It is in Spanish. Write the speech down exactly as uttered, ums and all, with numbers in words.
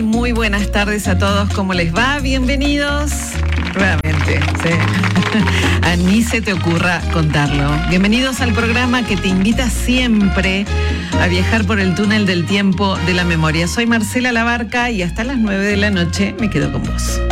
Muy buenas tardes a todos, ¿cómo les va? Bienvenidos. Nuevamente, sí. A ni se te ocurra contarlo. Bienvenidos al programa que te invita siempre a viajar por el túnel del tiempo de la memoria. Soy Marcela Labarca y hasta las nueve de la noche me quedo con vos.